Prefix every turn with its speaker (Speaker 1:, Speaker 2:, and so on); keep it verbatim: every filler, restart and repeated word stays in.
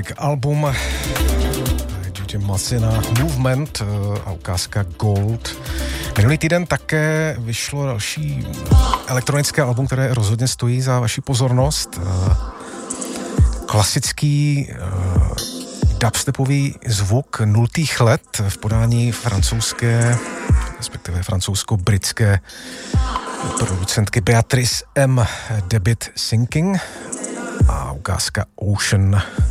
Speaker 1: Track album Judy Masina Movement a ukázka Gold. Minulý týden také vyšlo další elektronické album, které rozhodně stojí za vaši pozornost. Klasický dubstepový zvuk nultých let v podání francouzské, respektive francouzsko-britské producentky Beatrice M. Debit Sinking a ukázka Ocean.